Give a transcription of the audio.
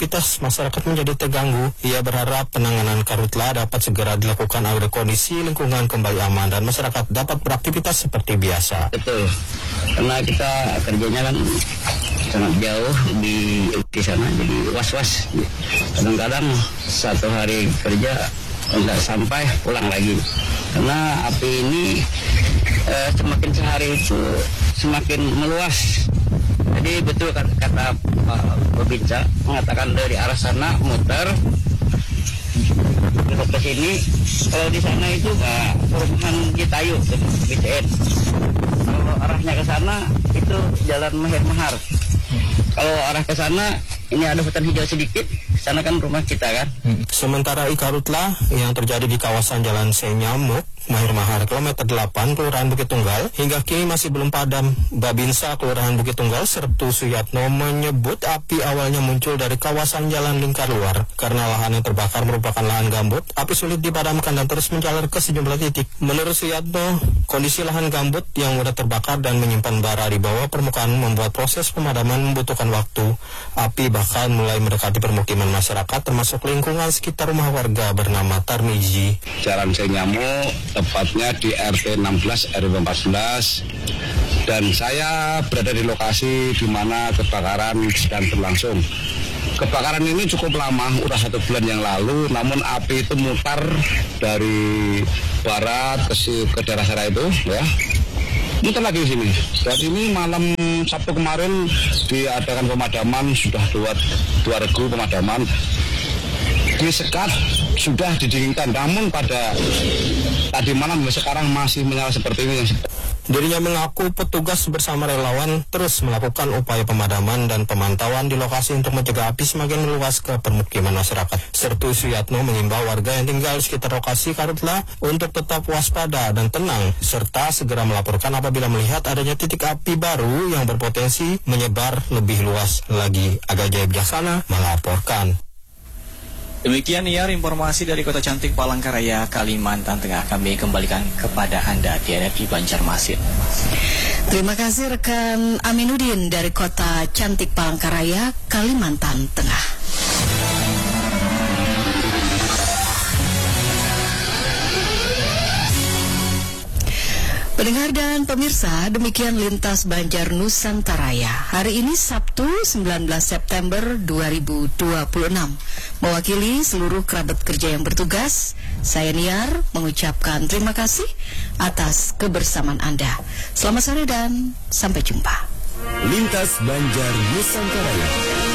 aktivitas masyarakat menjadi terganggu. Ia berharap penanganan karhutla dapat segera dilakukan agar kondisi lingkungan kembali aman dan masyarakat dapat beraktivitas seperti biasa. Betul, karena kita kerjanya kan sangat jauh di sana, jadi was-was. Kadang-kadang satu hari kerja nggak sampai pulang lagi, karena api ini semakin sehari itu semakin meluas. Jadi betul kata Pak Babinsa mengatakan dari arah sana muter ke sini. Kalau di sana itu perumahan Citayu, BCN. Kalau arahnya ke sana itu Jalan Mahir Mahar. Kalau arah ke sana ini ada hutan hijau sedikit, sana kan rumah kita kan. Sementara karhutla yang terjadi di kawasan Jalan Senyamuk, Mahir Mahar, kilometer 8, Kelurahan Bukit Tunggal, hingga kini masih belum padam. Babinsa Kelurahan Bukit Tunggal, Sertu Suyatno, menyebut api awalnya muncul dari kawasan jalan lingkar luar. Karena lahan yang terbakar merupakan lahan gambut, api sulit dipadamkan dan terus menjalar ke sejumlah titik. Menurut Suyatno, kondisi lahan gambut yang mudah terbakar dan menyimpan bara di bawah permukaan membuat proses pemadaman membutuhkan waktu. Api bahkan mulai mendekati permukiman masyarakat, termasuk lingkungan sekitar rumah warga bernama Tarmiji. Jalan Senyamuk, tepatnya di RT 16 RW 14, dan saya berada di lokasi di mana kebakaran sedang berlangsung. Kebakaran ini cukup lama, udah 1 bulan yang lalu, namun api itu mutar dari barat ke daerah sana itu, ya. Muter lagi di sini. Dan ini malam Sabtu kemarin diadakan pemadaman, sudah dua regu pemadaman. Disekat, sudah didinginkan, namun pada tadi malam sekarang masih menyala seperti ini. Dirinya mengaku petugas bersama relawan terus melakukan upaya pemadaman dan pemantauan di lokasi untuk mencegah api semakin meluas ke permukiman masyarakat. Sertu Suyatno mengimbau warga yang tinggal di sekitar lokasi karhutla untuk tetap waspada dan tenang, serta segera melaporkan apabila melihat adanya titik api baru yang berpotensi menyebar lebih luas lagi. Agajaya Bijaksana melaporkan. Demikian informasi dari Kota Cantik Palangkaraya, Kalimantan Tengah. Kami kembalikan kepada Anda di RRI Banjarmasin. Terima kasih rekan Aminuddin dari Kota Cantik Palangkaraya, Kalimantan Tengah. Pendengar dan pemirsa, demikian Lintas Banjar Nusantaraya. Hari ini Sabtu 19 September 2026. Mewakili seluruh kerabat kerja yang bertugas, saya Niar mengucapkan terima kasih atas kebersamaan Anda. Selamat sore dan sampai jumpa. Lintas Banjar Nusantaraya.